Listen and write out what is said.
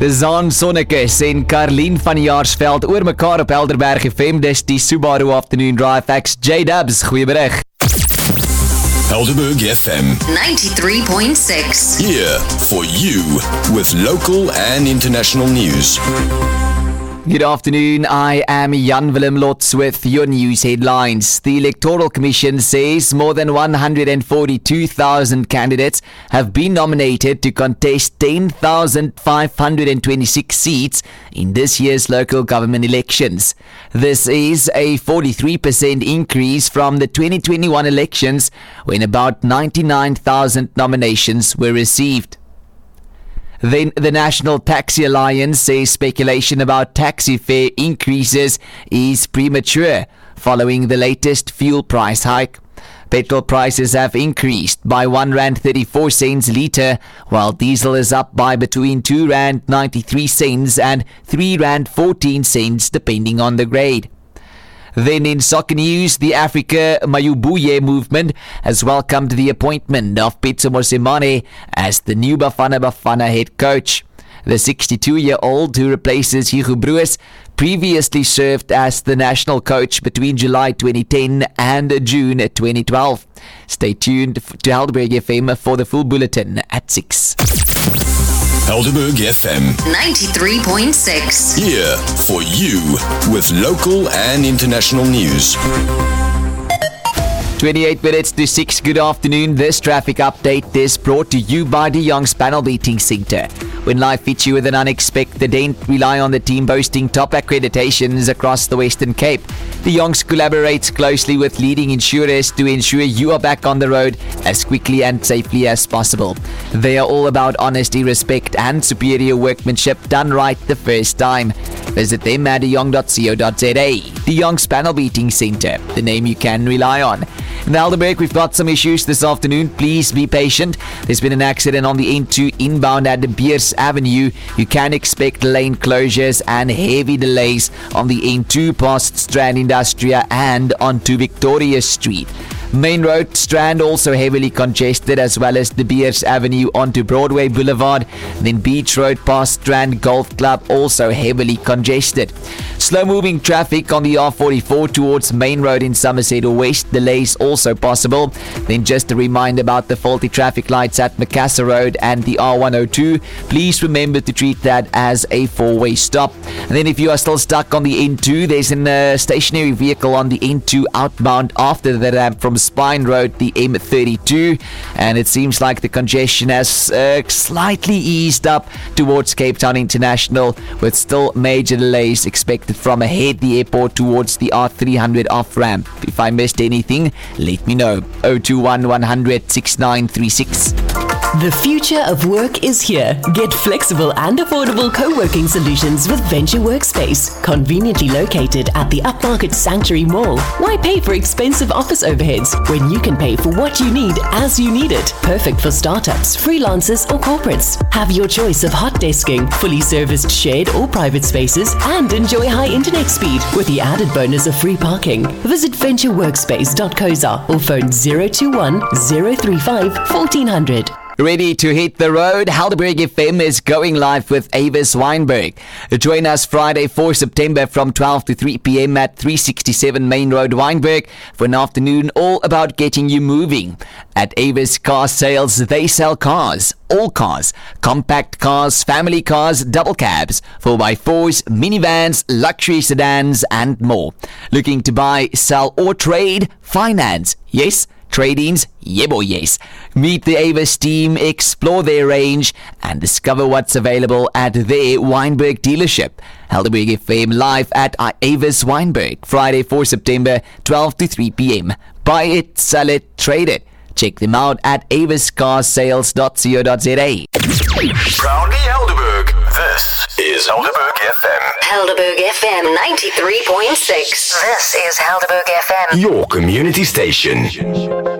Zaan Sonnekus en Carlien van Jaarsveld oor mekaar op Helderberg FM. Dis die Subaru Afternoon Drive. Ek's J-Dubs, goeiemiddag. Helderberg FM 93.6. Here for you with local and international news. Good afternoon, I am Jan Willem Lotz with your news headlines. The Electoral Commission says more than 142,000 candidates have been nominated to contest 10,526 seats in this year's local government elections. This is a 43% increase from the 2021 elections, when about 99,000 nominations were received. Then the National Taxi Alliance says speculation about taxi fare increases is premature following the latest fuel price hike. Petrol prices have increased by R1.34 a litre, while diesel is up by between R2.93 and R3.14 depending on the grade. Then in soccer news, the Africa Mayibuye movement has welcomed the appointment of Pitso Mosimane as the new Bafana Bafana head coach. The 62-year-old, who replaces Hugo Broos, previously served as the national coach between July 2010 and June 2012. Stay tuned to Helderberg FM for the full bulletin at 6. Helderberg FM 93.6. Here for you with local and international news. 28 minutes to 6. Good afternoon. This traffic update is brought to you by the Young's Panel Beating Centre. When life hits you with an unexpected dent, rely on the team boasting top accreditations across the Western Cape. The Young's collaborates closely with leading insurers to ensure you are back on the road as quickly and safely as possible. They are all about honesty, respect and superior workmanship done right the first time. Visit them at young.co.za. The Young's Panel Beating Centre, the name you can rely on. In Helderberg, we've got some issues this afternoon. Please be patient. There's been an accident on the N2 inbound at De Beers Avenue. You can expect lane closures and heavy delays on the N2 past Strand Industria and onto Victoria Street. Main Road, Strand also heavily congested, as well as De Beers Avenue onto Broadway Boulevard. Then Beach Road past Strand Golf Club also heavily congested. Slow-moving traffic on the R44 towards Main Road in Somerset West. Delays also possible. Then just a reminder about the faulty traffic lights at Macassar Road and the R102. Please remember to treat that as a four-way stop. And then if you are still stuck on the N2, there's a stationary vehicle on the N2 outbound after the ramp from Spine Road, the M32, and it seems like the congestion has slightly eased up towards Cape Town International, with still major delays expected from ahead the airport towards the R300 off-ramp. If I missed anything, let me know. 021 100 6936. The future of work is here. Get flexible and affordable co-working solutions with Venture Workspace, conveniently located at the Upmarket Sanctuary Mall. Why pay for expensive office overheads when you can pay for what you need as you need it? Perfect for startups, freelancers or corporates. Have your choice of hot desking, fully serviced shared or private spaces, and enjoy high internet speed with the added bonus of free parking. Visit ventureworkspace.co.za or phone 021 035 1400. Ready to hit the road? Helderberg FM is going live with Avis Weinberg. Join us Friday 4 September from 12 to 3 p.m. at 367 Main Road, Weinberg, for an afternoon all about getting you moving. At Avis Car Sales, they sell cars, all cars, compact cars, family cars, double cabs, 4x4s, minivans, luxury sedans and more. Looking to buy, sell or trade? Finance, yes. Trade-ins? Yeah boy, yes. Meet the Avis team, explore their range, and discover what's available at their Weinberg dealership. Helderberg FM live at Avis Weinberg, Friday 4 September, 12 to 3 p.m. Buy it, sell it, trade it. Check them out at aviscarsales.co.za. Proudly Helderberg. This is Helderberg FM. Helderberg FM 93.6. This is Helderberg FM. Your community station.